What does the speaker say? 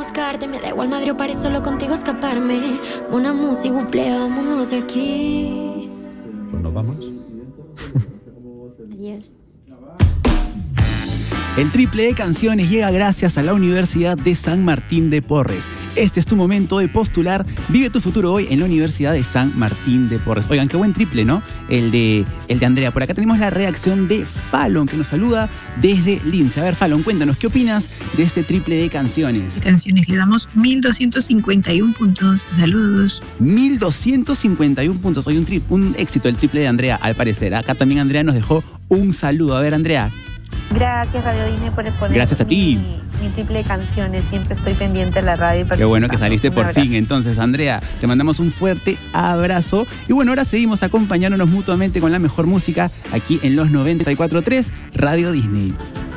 buscarte. Me da igual madre o paré solo contigo escaparme. Una música, buple, vámonos de aquí. Pues nos vamos. Adiós. El triple de canciones llega gracias a la Universidad de San Martín de Porres. Este es tu momento de postular. Vive tu futuro hoy en la Universidad de San Martín de Porres. Oigan, qué buen triple, ¿no? El de Andrea. Por acá tenemos la reacción de Fallon, que nos saluda desde Lince. A ver, Fallon, cuéntanos, ¿qué opinas de este triple de canciones? Canciones, le damos 1251 puntos. Saludos. 1251 puntos. Hoy un éxito el triple de Andrea, al parecer. Acá también Andrea nos dejó un saludo. A ver, Andrea. Gracias, Radio Disney, por poner Gracias a ti. mi triple de canciones. Siempre estoy pendiente de la radio. Qué bueno que saliste por fin. Entonces, Andrea, te mandamos un fuerte abrazo. Y bueno, ahora seguimos acompañándonos mutuamente con la mejor música aquí en los 94.3 Radio Disney.